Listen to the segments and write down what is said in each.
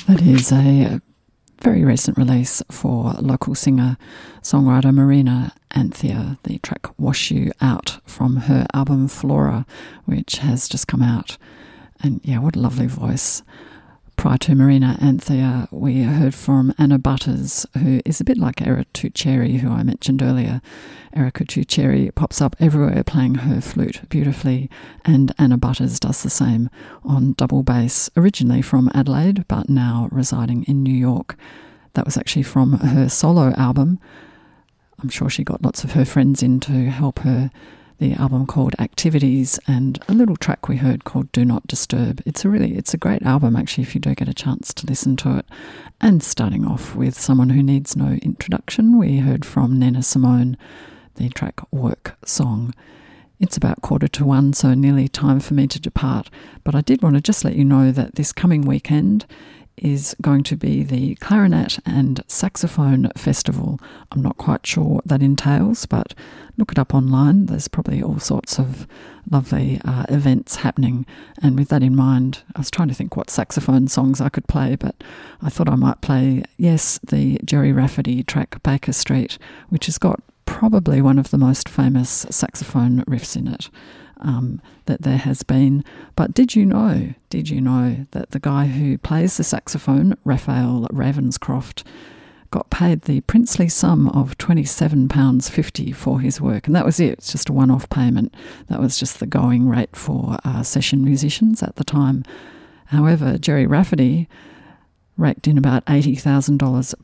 That is a very recent release for local singer-songwriter Marina Anthea, the track Wash You Out from her album Flora, which has just come out. And yeah, what a lovely voice. Prior to Marina Anthea, we heard from Anna Butters, who is a bit like Era Tuceri, who I mentioned earlier. Erica Tuceri pops up everywhere playing her flute beautifully, and Anna Butters does the same on double bass, originally from Adelaide, but now residing in New York. That was actually from her solo album. I'm sure she got lots of her friends in to help her. The album called Activities, and a little track we heard called Do Not Disturb. It's a great album actually if you do get a chance to listen to it. And starting off with someone who needs no introduction, we heard from Nina Simone, the track Work Song. It's about 1:45, so nearly time for me to depart, but I did want to just let you know that this coming weekend is going to be the Clarinet and Saxophone Festival. I'm not quite sure what that entails, but look it up online. There's probably all sorts of lovely events happening. And with that in mind, I was trying to think what saxophone songs I could play, but I thought I might play, yes, the Gerry Rafferty track Baker Street, which has got probably one of the most famous saxophone riffs in it that there has been. But did you know that the guy who plays the saxophone, Raphael Ravenscroft, got paid the princely sum of £27.50 for his work, and that was it. It's just a one-off payment. That was just the going rate for session musicians at the time. However, Gerry Rafferty raked in about $80,000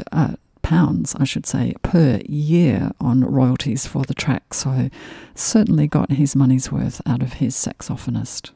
per year on royalties for the track, so certainly got his money's worth out of his saxophonist.